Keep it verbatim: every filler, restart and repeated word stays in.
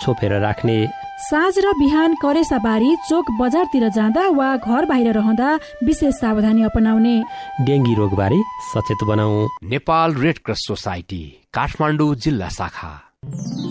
छोपेर राख्ने, साँझ र बिहान करेसाबारी चोक बजारतिर जाँदा वा घर बाहिर रहँदा विशेष सावधानी अपनाउने। डेङ्गी रोगबारे सचेत बनाऊ। Nepal red cross society Kathmandu जिल्ला शाखा।